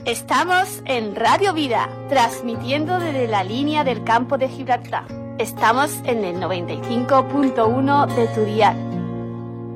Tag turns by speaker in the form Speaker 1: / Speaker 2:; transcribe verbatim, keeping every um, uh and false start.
Speaker 1: Estamos en Radio Vida, transmitiendo desde la línea del campo de Gibraltar. Estamos en el noventa y cinco punto uno de tu dial.